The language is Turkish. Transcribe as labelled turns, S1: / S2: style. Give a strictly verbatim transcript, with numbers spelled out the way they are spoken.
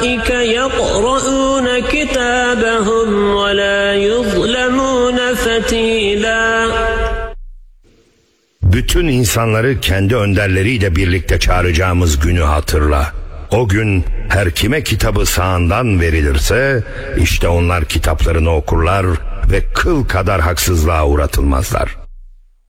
S1: أولئك يقرؤون كتابهم ولا يظلمون فتيلا.
S2: Bütün insanları kendi önderleriyle birlikte çağıracağımız günü hatırla. O gün her kime kitabı sağından verilirse işte onlar kitaplarını okurlar ve kıl kadar haksızlığa uğratılmazlar.